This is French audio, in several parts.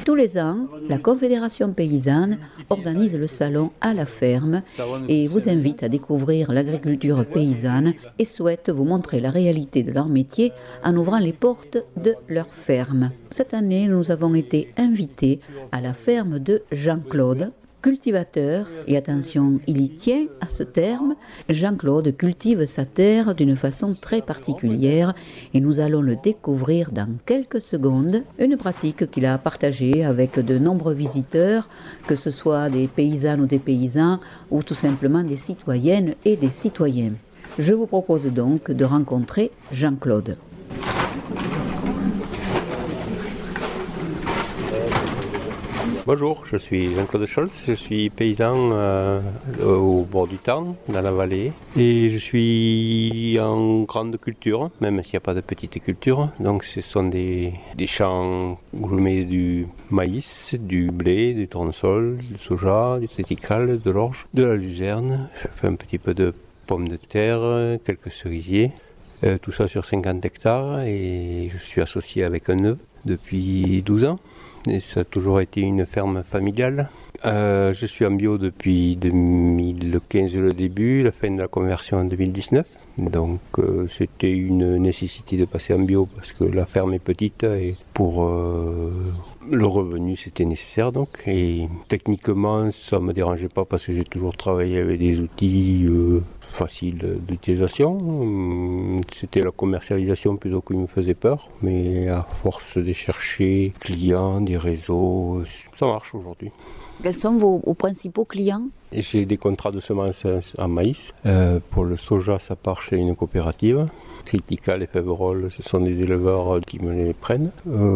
Tous les ans, la Confédération paysanne organise le salon à la ferme et vous invite à découvrir l'agriculture paysanne et souhaite vous montrer la réalité de leur métier en ouvrant les portes de leur ferme. Cette année, nous avons été invités à la ferme de Jean-Claude, cultivateur, et attention, il y tient à ce terme. Jean-Claude cultive sa terre d'une façon très particulière et nous allons le découvrir dans quelques secondes. Une pratique qu'il a partagée avec de nombreux visiteurs, que ce soit des paysannes ou des paysans ou tout simplement des citoyennes et des citoyens. Je vous propose donc de rencontrer Jean-Claude. Bonjour, je suis Jean-Claude Scholz, je suis paysan au bord du Tarn, dans la vallée. Et je suis en grande culture, même s'il n'y a pas de petite culture. Donc ce sont des champs où je mets du maïs, du blé, du tournesol, du soja, du triticale, de l'orge, de la luzerne. Je fais un petit peu de pommes de terre, quelques cerisiers. Tout ça sur 50 hectares et je suis associé avec un neveu depuis 12 ans. Et ça a toujours été une ferme familiale. Je suis en bio depuis 2015 le début, la fin de la conversion en 2019. Donc c'était une nécessité de passer en bio parce que la ferme est petite et pour le revenu c'était nécessaire donc. Et techniquement ça ne me dérangeait pas parce que j'ai toujours travaillé avec des outils faciles d'utilisation. C'était la commercialisation plutôt qui me faisait peur, mais à force de chercher clients, des réseaux, ça marche aujourd'hui. Quels sont vos principaux clients ? J'ai des contrats de semences en maïs. Pour le soja, ça part chez une coopérative. Critical et Fèverolles, ce sont des éleveurs qui me les prennent.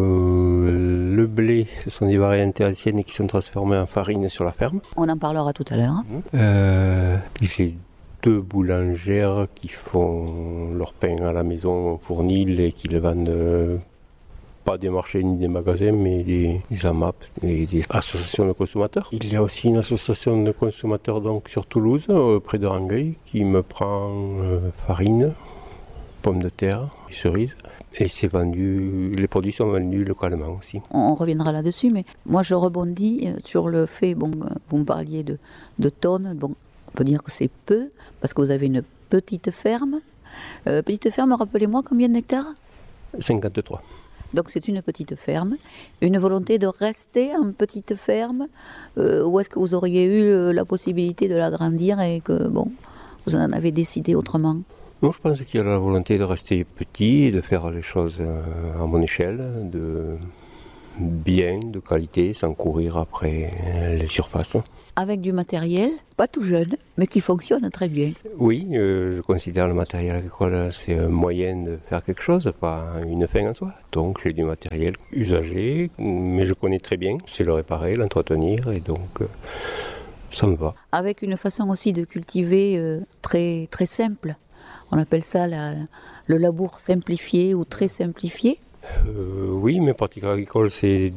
Le blé, ce sont des variétés anciennes qui sont transformées en farine sur la ferme. On en parlera tout à l'heure. J'ai 2 boulangères qui font leur pain à la maison fournil et qui le vendent pas des marchés ni des magasins, mais des AMAP et des associations de consommateurs. Il y a aussi une association de consommateurs donc, sur Toulouse, près de Rangueil, qui me prend farine, pommes de terre, cerises. Et c'est vendu, les produits sont vendus localement aussi. On reviendra là-dessus, mais moi je rebondis sur le fait, vous me parliez de tonnes, on peut dire que c'est peu, parce que vous avez une petite ferme. Petite ferme, rappelez-moi combien d'hectares ? 53. Donc c'est une petite ferme, une volonté de rester en petite ferme, ou est-ce que vous auriez eu la possibilité de l'agrandir et que vous en avez décidé autrement ? Non, je pense qu'il y a la volonté de rester petit, de faire les choses à mon échelle, de bien, de qualité, sans courir après les surfaces. Avec du matériel, pas tout jeune, mais qui fonctionne très bien. Oui, je considère le matériel agricole, c'est un moyen de faire quelque chose, pas une fin en soi. Donc j'ai du matériel usagé, mais je connais très bien, c'est le réparer, l'entretenir, et donc ça me va. Avec une façon aussi de cultiver très, très simple. On appelle ça le labour simplifié ou très simplifié. Oui, mes pratiques agricoles, c'est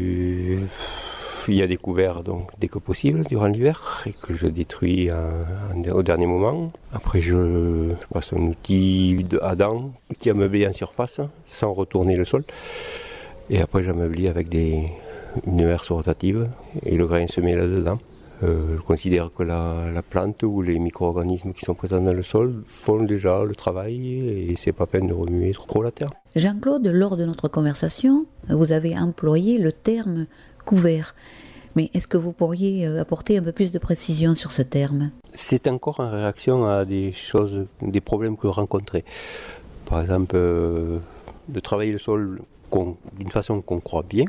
il y a des couverts donc, dès que possible durant l'hiver et que je détruis au dernier moment. Après, je passe un outil à dents qui ameublit en surface sans retourner le sol. Et après, j'ameublis avec une herse rotative et le grain se met là-dedans. Je considère que la plante ou les micro-organismes qui sont présents dans le sol font déjà le travail et c'est pas peine de remuer trop la terre. Jean-Claude, lors de notre conversation, vous avez employé le terme couvert. Mais est-ce que vous pourriez apporter un peu plus de précision sur ce terme ? C'est encore en réaction à des problèmes que je rencontrais. Par exemple, de travailler le sol d'une façon qu'on croit bien,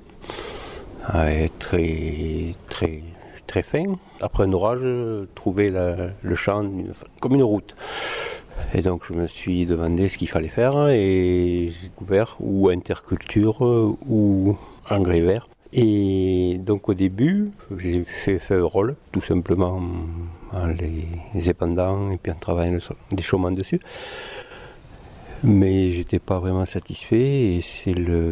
très, très, très fin. Après un orage, trouver le champ comme une route. Et donc je me suis demandé ce qu'il fallait faire et j'ai découvert ou interculture ou engrais vert. Et donc au début, j'ai fait Fèverolles, tout simplement en les épandant et puis en travaillant des chômants dessus. Mais j'étais pas vraiment satisfait et c'est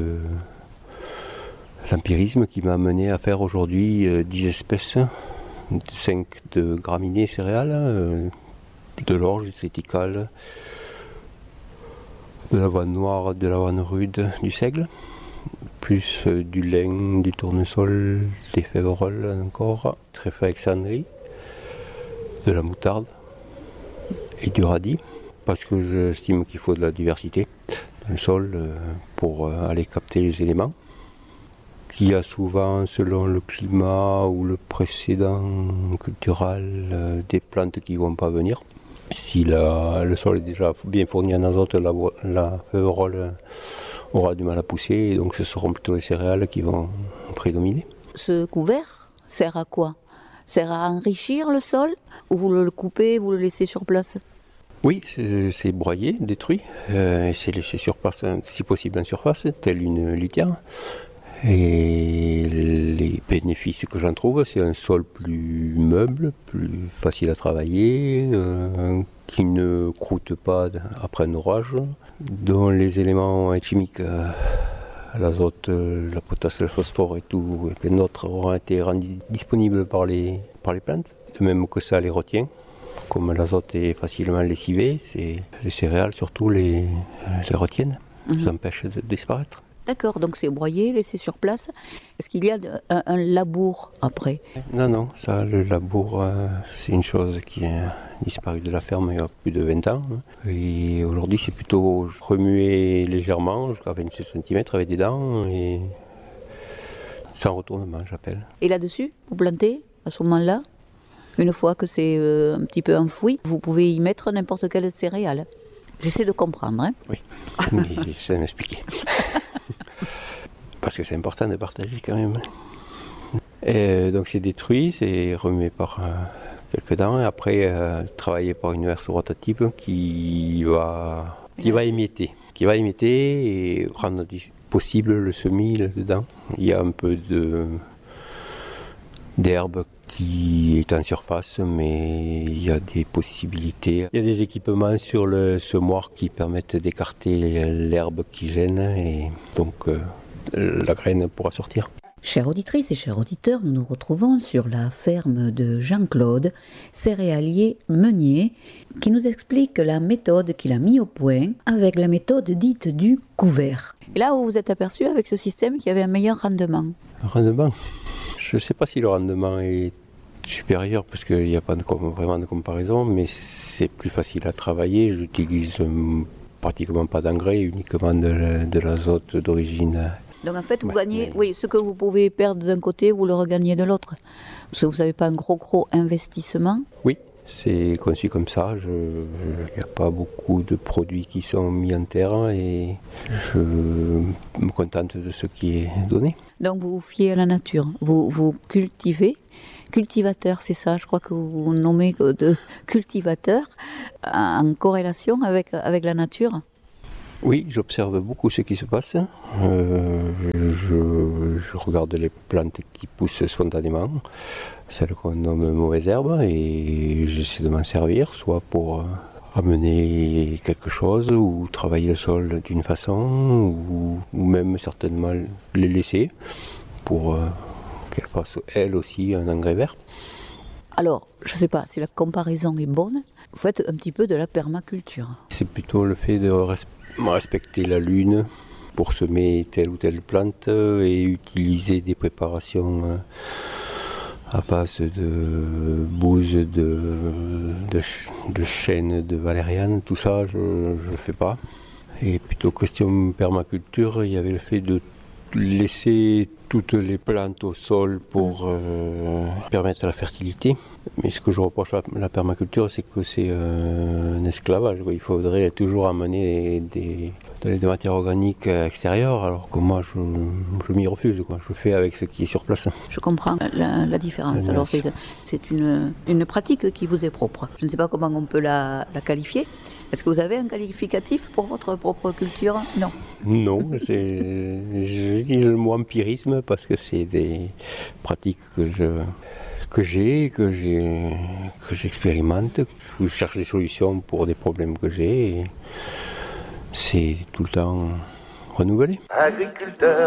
l'empirisme qui m'a amené à faire aujourd'hui 10 espèces, 5 de graminées céréales, de l'orge, du triticale, de l'avoine noire, de l'avoine rude, du seigle, plus du lin, du tournesol, des féveroles encore, trèfle alexandrie, de la moutarde et du radis, parce que j'estime qu'il faut de la diversité dans le sol pour aller capter les éléments, qu'il y a souvent, selon le climat ou le précédent cultural, des plantes qui ne vont pas venir. Si le sol est déjà bien fourni en azote, la féverole aura du mal à pousser, et donc ce seront plutôt les céréales qui vont prédominer. Ce couvert sert à quoi? Sert à enrichir le sol? Ou vous le coupez, vous le laissez sur place? Oui, c'est broyé, détruit, et c'est laissé sur place, si possible en surface, telle une litière. Et les bénéfices que j'en trouve, c'est un sol plus meuble, plus facile à travailler, qui ne croûte pas après un orage, dont les éléments chimiques, l'azote, la potasse, le phosphore et tout, et plein d'autres, auront été rendus disponibles par les plantes, de même que ça les retient. Comme l'azote est facilement lessivé, les céréales surtout les retiennent, les empêchent de disparaître. D'accord, donc c'est broyé, laissé sur place. Est-ce qu'il y a un labour après? Non, ça, le labour, c'est une chose qui a disparu de la ferme il y a plus de 20 ans. Et aujourd'hui, c'est plutôt remuer légèrement, jusqu'à 26 cm avec des dents, et sans retournement, j'appelle. Et là-dessus, vous plantez à ce moment-là? Une fois que c'est un petit peu enfoui, vous pouvez y mettre n'importe quelle céréale. J'essaie de comprendre. Hein? Oui, mais j'essaie de m'expliquer. Parce que c'est important de partager quand même. Et donc c'est détruit, c'est remué par quelques dents, et après travaillé par une verse rotative qui va émietter. Et rendre possible le semis là-dedans. Il y a un peu d'herbe qui est en surface, mais il y a des possibilités. Il y a des équipements sur le semoir qui permettent d'écarter l'herbe qui gêne, et donc la graine pourra sortir. Chères auditrices et chers auditeurs, nous nous retrouvons sur la ferme de Jean-Claude, céréalier meunier, qui nous explique la méthode qu'il a mis au point avec la méthode dite du couvert. Et là, vous vous êtes aperçu avec ce système qu'il y avait un meilleur rendement. Rendement? Je ne sais pas si le rendement est supérieur, parce qu'il n'y a pas vraiment de comparaison, mais c'est plus facile à travailler. J'utilise pratiquement pas d'engrais, uniquement de l'azote d'origine. Donc en fait, vous gagnez, oui, ce que vous pouvez perdre d'un côté, vous le regagnez de l'autre. Parce que vous n'avez pas un gros investissement. Oui, c'est conçu comme ça. Il n'y a pas beaucoup de produits qui sont mis en terre, et je me contente de ce qui est donné. Donc vous vous fiez à la nature, vous cultivez. Cultivateur, c'est ça, je crois que vous vous nommez de cultivateur en corrélation avec la nature. Oui, j'observe beaucoup ce qui se passe. Je regarde les plantes qui poussent spontanément, celles qu'on nomme mauvaises herbes, et j'essaie de m'en servir, soit pour amener quelque chose, ou travailler le sol d'une façon, ou même certainement les laisser pour qu'elles fassent elles aussi un engrais vert. Alors, je ne sais pas si la comparaison est bonne, vous faites un petit peu de la permaculture. C'est plutôt le fait de respecter la lune pour semer telle ou telle plante, et utiliser des préparations à base de bouse, de chêne, de valériane. Tout ça, je ne fais pas. Et plutôt question permaculture, il y avait le fait de laisser toutes les plantes au sol pour permettre la fertilité. Mais ce que je reproche à la permaculture, c'est que c'est un esclavage. Il faudrait toujours amener des matières organiques extérieures, alors que moi je m'y refuse. Je fais avec ce qui est sur place. Je comprends la différence. Alors c'est une pratique qui vous est propre. Je ne sais pas comment on peut la qualifier. Est-ce que vous avez un qualificatif pour votre propre culture? Non. Non, je dis le mot empirisme, parce que c'est des pratiques que j'expérimente. Je cherche des solutions pour des problèmes que j'ai, et c'est tout le temps renouvelé. Agriculteur.